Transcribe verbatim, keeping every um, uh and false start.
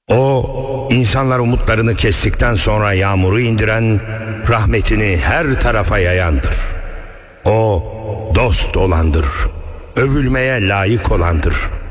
O, insanlar umutlarını kestikten sonra yağmuru indiren, rahmetini her tarafa yayandır. O, dost olandır, övülmeye layık olandır.